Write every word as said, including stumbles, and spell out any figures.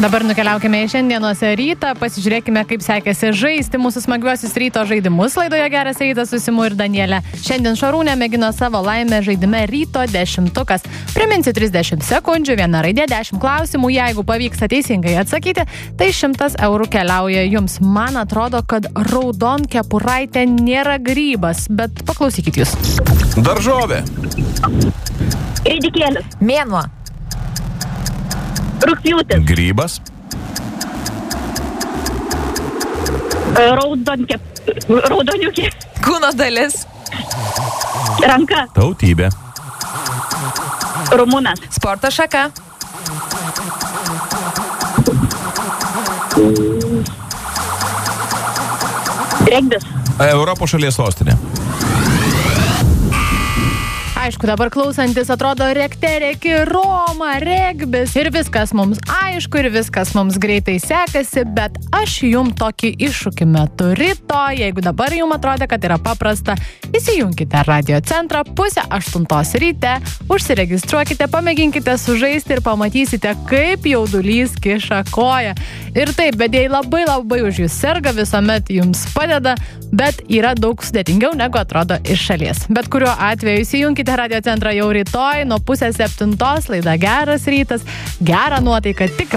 Dabar nukeliaukime į šiandienos rytą, pasižiūrėkime, kaip sekėsi žaisti mūsų smagiuosius ryto žaidimus. Laidoje Geras rytas su Simu ir Danielė. Šiandien Šarūnė mėgino savo laimę žaidime Ryto dešimtukas. Priminsiu trisdešimt sekundžių, viena raidė, dešimt klausimų. Jeigu pavyksta teisingai atsakyti, tai šimtas eurų keliauja jums. Man atrodo, kad raudonkepuraitė nėra grybas, bet paklausykit jūs. Daržovė. Ridikėlis. Mėnuo. Rugpjūtis. Grybas. Raudonkep... Raudoniukė. Kūno dalis. Ranka. Tautybė. Rumunas. Sporto šaka. Regbis. Europos šalies sostinė. Aišku, dabar klausantis atrodo rekte reki Roma, regbis ir viskas mums aišku ir viskas mums greitai sekasi, bet aš jum tokį iššūkį metu rytoj. Jeigu dabar jum atrodo, kad yra paprasta, įsijunkite radio centrą pusę aštuntos ryte, užsiregistruokite, pamėginkite sužaisti ir pamatysite, kaip jaudulys kiša koją. Ir taip, vedėjai labai labai už jūs serga, visuomet jums padeda, bet yra daug sudėtingiau negu atrodo iš šalies. Bet kuriuo atveju įsijunkite radio centrą jau rytoj nuo pusės septintos, laida Geras rytas, gerą nuotaiką, tikrai.